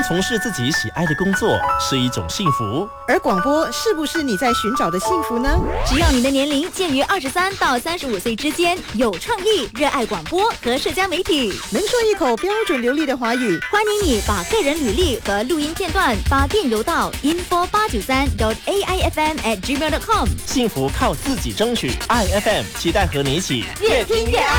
从事自己喜爱的工作是一种幸福， 而广播是不是你在寻找的幸福呢？ 只要你的年龄介于23到35岁之间，有创意，热爱广播和社交媒体， 能说一口标准流利的华语， 欢迎你把个人履历和录音片段发电邮到 info893.aifm@gmail.com。 幸福靠自己争取，爱 FM 期待和你一起越听越爱。